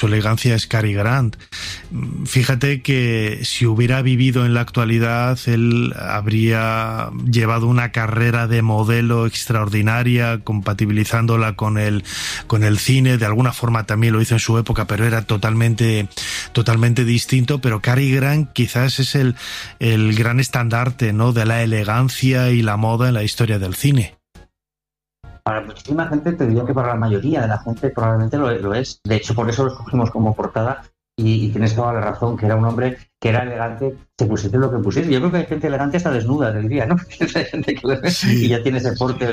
su elegancia es Cary Grant. Fíjate que si hubiera vivido en la actualidad, él habría llevado una carrera de modelo extraordinaria, compatibilizándola con el cine. De alguna forma también lo hizo en su época, pero era totalmente distinto. Pero Cary Grant quizás es el gran estandarte, ¿no?, de la elegancia y la moda en la historia del cine. Para muchísima gente, te diría que para la mayoría de la gente probablemente lo es. De hecho, por eso lo escogimos como portada y tienes toda la razón, que era un hombre que era elegante, se pusiese lo que pusiese. Yo creo que hay gente elegante hasta desnuda, te diría, ¿no? Hay gente que y ya tiene ese porte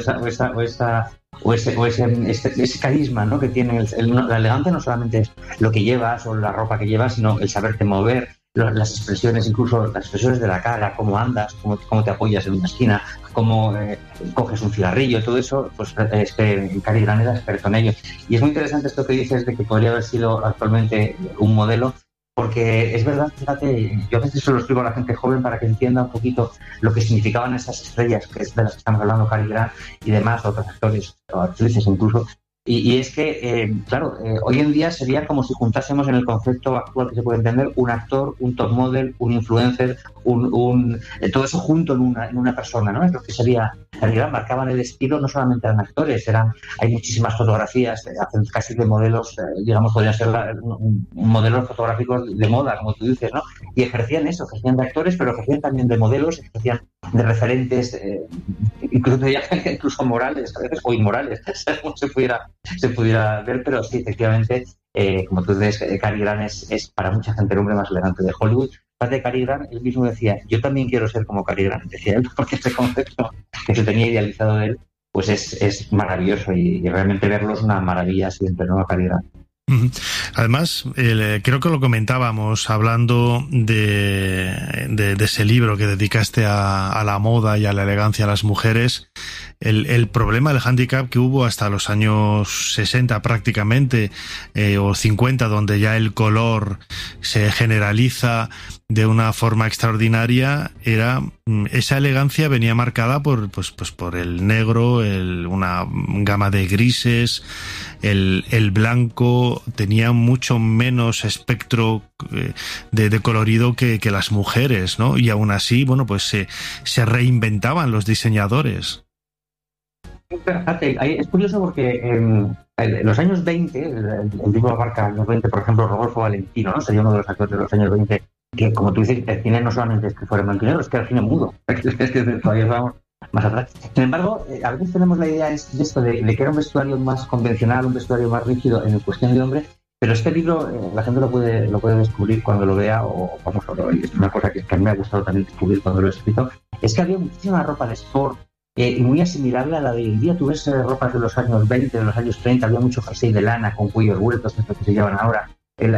o ese carisma, ¿no?, que tiene. La elegancia no solamente es lo que llevas o la ropa que llevas, sino el saberte mover, las expresiones, incluso las expresiones de la cara, cómo andas, cómo te apoyas en una esquina, cómo coges un cigarrillo, todo eso, pues es que Cary Grant era experto en ello. Y es muy interesante esto que dices de que podría haber sido actualmente un modelo, porque es verdad, fíjate, yo a veces se lo explico a la gente joven para que entienda un poquito lo que significaban esas estrellas, que es de las que estamos hablando, Cary Grant y demás, otros actores o actrices incluso. Y es que, hoy en día sería como si juntásemos en el concepto actual que se puede entender un actor, un top model, un influencer, todo eso junto en una persona, ¿no? Es lo que sería. En realidad marcaban el estilo, no solamente eran actores, hay muchísimas fotografías, hacen casi de modelos, podrían ser modelos fotográficos de moda, como tú dices, ¿no? Y ejercían de actores, pero ejercían también de modelos, ejercían de referentes, incluso morales, a veces, o inmorales, según se pudiera ver, pero sí, efectivamente, como tú dices, Cary Grant es para mucha gente el hombre más elegante de Hollywood. Aparte de Cary Grant, él mismo decía, yo también quiero ser como Cary Grant, decía él, porque este concepto que se tenía idealizado de él, pues es maravilloso y realmente verlo es una maravilla siempre, ¿no?, a Cary Grant. Además, creo que lo comentábamos hablando de ese libro que dedicaste a la moda y a la elegancia a las mujeres. El problema, el hándicap que hubo hasta los años 60 prácticamente, o 50, donde ya el color se generaliza de una forma extraordinaria, era esa elegancia venía marcada por el negro, una gama de grises, el blanco tenía mucho menos espectro de colorido que las mujeres, ¿no? Y aún así, bueno, pues se reinventaban los diseñadores. Fíjate, es curioso porque en los años 20, el libro abarca años 20, por ejemplo, Rodolfo Valentino, ¿no?, sería uno de los actores de los años 20, que, como tú dices, el cine no solamente es que fuera blanco y negro, es que el cine mudo, es que todavía vamos más atrás. Sin embargo, a veces tenemos la idea de esto de que era un vestuario más convencional, un vestuario más rígido en cuestión de hombre, pero este libro la gente lo puede descubrir cuando lo vea, o vamos a ver, es una cosa que a mí me ha gustado también descubrir cuando lo he escrito, es que había muchísima ropa de sport, muy asimilable a la de hoy en día. Tú ves ropas de los años 20, de los años 30, había mucho jersey de lana con cuellos vueltos, estos que se llevan ahora,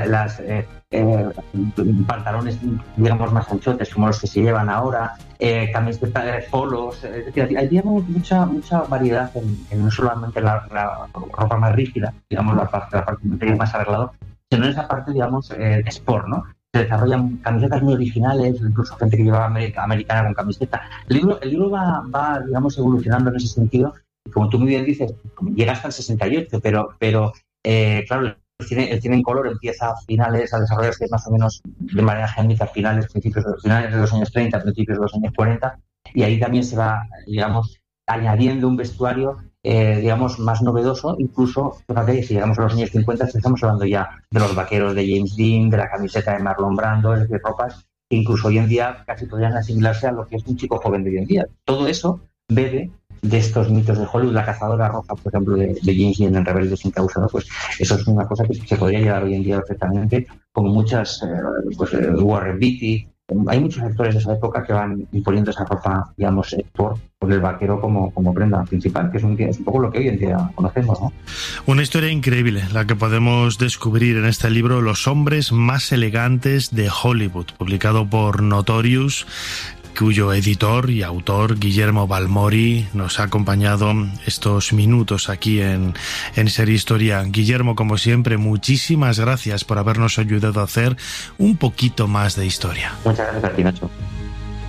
pantalones, digamos, más anchotes como los que se llevan ahora, camisetas, polos, es decir, había mucha variedad en no solamente la ropa más rígida, digamos, la parte más arreglado, sino en esa parte, digamos, sport, ¿no? Se desarrollan camisetas muy originales, incluso gente que llevaba americana con camiseta. El libro va, digamos, evolucionando en ese sentido. Y como tú muy bien dices, llega hasta el 68, pero claro, el cine en color empieza a desarrollarse más o menos de manera genérica finales de los años 30, principios de los años 40, y ahí también se va, digamos, añadiendo un vestuario digamos, más novedoso. Incluso, fíjate, si llegamos a los años 50, estamos hablando ya de los vaqueros de James Dean, de la camiseta de Marlon Brando, es decir, ropas que incluso hoy en día casi podrían asimilarse a lo que es un chico joven de hoy en día. Todo eso bebe de estos mitos de Hollywood. La cazadora roja, por ejemplo, de James Dean en Rebelde sin causa, ¿no? Pues eso es una cosa que se podría llevar hoy en día perfectamente, como muchas, Warren Beatty. Hay muchos actores de esa época que van imponiendo esa ropa, digamos, por el vaquero como prenda principal, que es un poco lo que hoy en día conocemos, ¿no? Una historia increíble la que podemos descubrir en este libro, Los hombres más elegantes de Hollywood, publicado por Notorious, cuyo editor y autor, Guillermo Balmori, nos ha acompañado estos minutos aquí en Ser Historia. Guillermo, como siempre, muchísimas gracias por habernos ayudado a hacer un poquito más de historia. Muchas gracias a ti, Nacho.